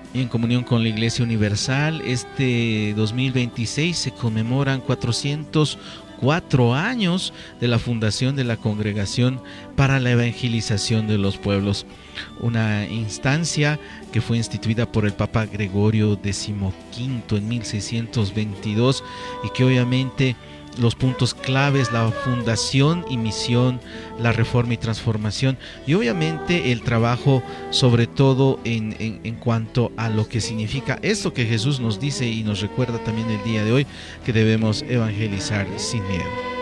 En comunión con la Iglesia Universal, este 2026 se conmemoran 404 años de la fundación de la Congregación para la Evangelización de los Pueblos, una instancia que fue instituida por el Papa Gregorio XV en 1622 y que obviamente los puntos claves, la fundación y misión, la reforma y transformación y obviamente el trabajo sobre todo en cuanto a lo que significa esto que Jesús nos dice y nos recuerda también el día de hoy, que debemos evangelizar sin miedo.